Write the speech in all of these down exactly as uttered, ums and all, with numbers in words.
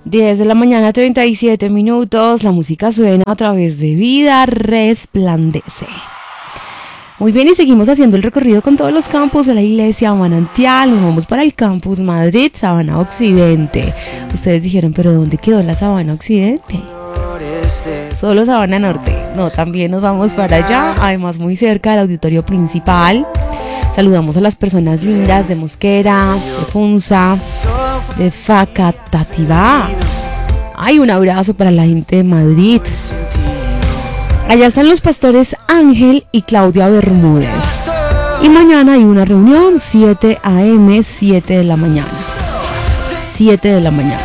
diez de la mañana, treinta y siete minutos. La música suena a través de Vida Resplandece. Muy bien, y seguimos haciendo el recorrido con todos los campus de la iglesia Manantial. Nos vamos para el campus Madrid, Sabana Occidente. Ustedes dijeron, ¿pero dónde quedó la Sabana Occidente? Solo Sabana Norte. No, también nos vamos para allá, además muy cerca del auditorio principal. Saludamos a las personas lindas de Mosquera, de Funza, de Facatativá. Hay un abrazo para la gente de Madrid. Allá están los pastores Ángel y Claudia Bermúdez. Y mañana hay una reunión, siete a.m., siete de la mañana. siete de la mañana.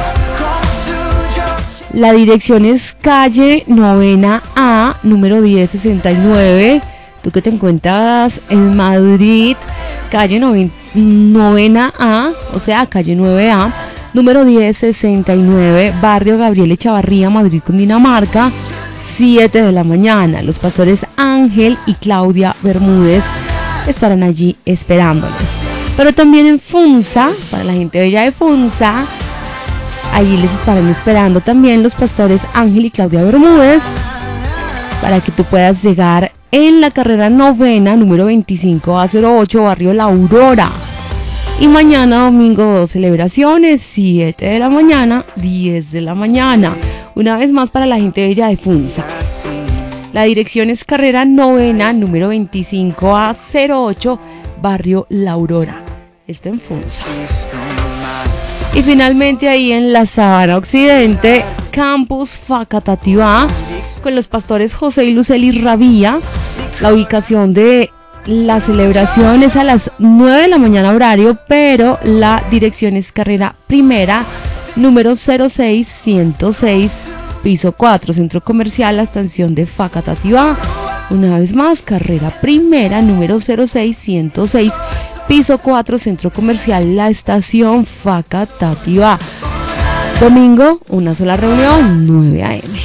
La dirección es calle Novena A, número diez sesenta y nueve. Tú que te encuentras en Madrid, calle Novena A, o sea, calle nueve A, número diez sesenta y nueve, barrio Gabriel Echavarría, Madrid, Cundinamarca, siete de la mañana. Los pastores Ángel y Claudia Bermúdez estarán allí esperándoles. Pero también en Funza, para la gente bella de Funza, allí les estarán esperando también los pastores Ángel y Claudia Bermúdez para que tú puedas llegar en la carrera novena, número veinticinco A cero ocho, barrio La Aurora. Y mañana domingo dos celebraciones, siete de la mañana, diez de la mañana. Una vez más para la gente bella de Funza. La dirección es carrera novena, número veinticinco A cero ocho, barrio La Aurora. Esto en Funza. Y finalmente ahí en la Sabana Occidente, campus Facatativá, con los pastores José y Lucely Rabía. La ubicación de la celebración es a las nueve de la mañana horario, pero la dirección es carrera primera, número cero seis ciento seis, piso cuatro, centro comercial La Estación de Facatativá. Una vez más, carrera primera, número cero seis ciento seis, piso cuatro, centro comercial La Estación Facatativá. Domingo, una sola reunión, nueve a.m.